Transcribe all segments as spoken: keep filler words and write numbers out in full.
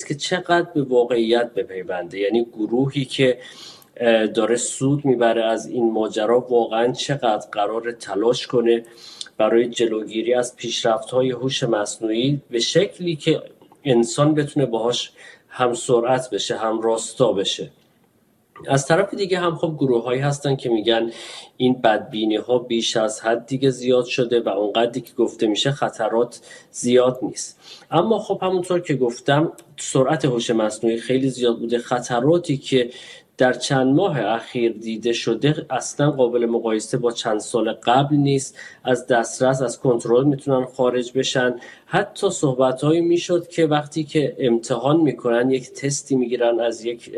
که چقدر به واقعیت بپیونده. یعنی گروهی که داره سود میبره از این ماجرا واقعا چقدر قرار تلاش کنه برای جلوگیری از پیشرفت‌های هوش مصنوعی به شکلی که انسان بتونه باهاش هم سرعت بشه هم راستا بشه. از طرف دیگه هم خب گروه‌هایی هستن که میگن این بدبینی‌ها بیش از حد دیگه زیاد شده و اونقدری که گفته میشه خطرات زیاد نیست. اما خب همونطور که گفتم سرعت هوش مصنوعی خیلی زیاد بوده. خطراتی که در چند ماه اخیر دیده شده اصلا قابل مقایسه با چند سال قبل نیست. از دسترس، از کنترل میتونن خارج بشن. حتی صحبت‌هایی میشد که وقتی که امتحان میکنن یک تستی میگیرن از یک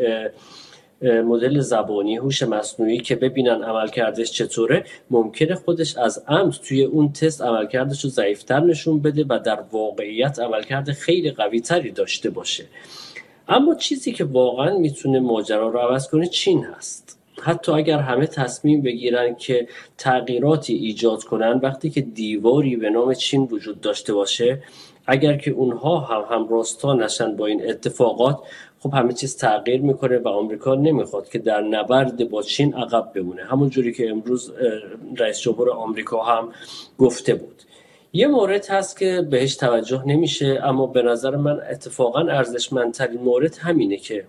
مدل زبانی هوش مصنوعی که ببینن عملکردش چطوره، ممکنه خودش از عمد توی اون تست عملکردش رو ضعیف‌تر نشون بده و در واقعیت عملکرد خیلی قوی‌تری داشته باشه. اما چیزی که واقعا میتونه ماجرا رو عوض کنه چین هست. حتی اگر همه تصمیم بگیرن که تغییراتی ایجاد کنن، وقتی که دیواری به نام چین وجود داشته باشه، اگر که اونها هم هم راستا نشن با این اتفاقات، خب همه چیز تغییر میکنه و آمریکا نمیخواد که در نبرد با چین عقب بمونه. همون جوری که امروز رئیس جمهور آمریکا هم گفته بود. یه مورد هست که بهش توجه نمیشه، اما به نظر من اتفاقا ارزشمندترین مورد همینه که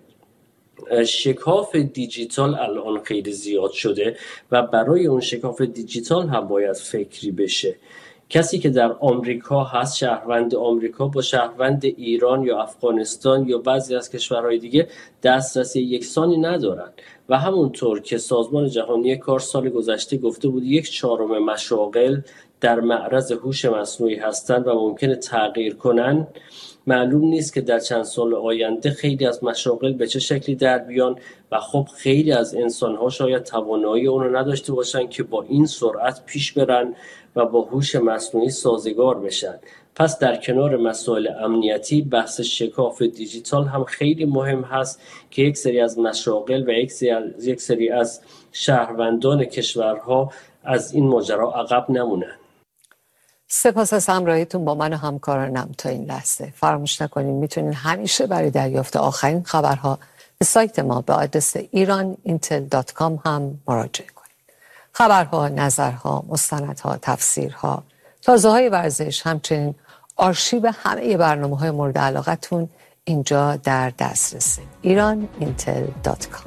شکاف دیجیتال الان خیلی زیاد شده و برای اون شکاف دیجیتال هم باید فکری بشه. کسی که در آمریکا هست، شهروند آمریکا با شهروند ایران یا افغانستان یا بعضی از کشورهای دیگه دسترسی یکسانی ندارن و همونطور که سازمان جهانی کار سال گذشته گفته بود یک چهارم مشاغل در معرض هوش مصنوعی هستند و ممکنه تغییر کنن، معلوم نیست که در چند سال آینده خیلی از مشاغل به چه شکلی در بیان و خب خیلی از انسان‌ها شاید توانایی اون رو نداشته باشن که با این سرعت پیش برن و با هوش مصنوعی سازگار بشن. پس در کنار مسائل امنیتی، بحث شکاف دیجیتال هم خیلی مهم هست که یک سری از مشاغل و یک سری از شهروندان کشورها از این ماجرا عقب نمونن. سپاس از همراهیتون با من و همکارانم تا این لحظه. فراموش نکنید میتونین همیشه برای دریافت آخرین خبرها به سایت ما به آدرس ایران اینتل دات کام هم مراجعه کنید. خبرها، نظرها، مستندها، تفسیرها، تازه‌های ورزش، همچنین آرشیو همه برنامه‌های مورد علاقتون اینجا در دسترسه. ایران اینتل دات کام.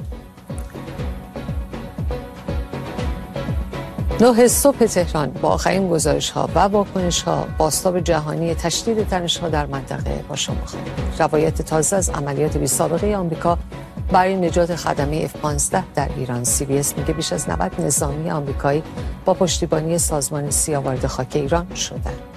نه صبح تهران با آخرین گزارش‌ها و واکنش‌ها بازتاب جهانی تشدید تنش‌ها در منطقه با شما خواهیم. روایت تازه از عملیات بی‌سابقه آمریکا برای نجات خدمه اف پانزده در ایران. سی بی اس میگه بیش از نود نظامی آمریکایی با پشتیبانی سازمان سیا وارد خاک ایران شدند.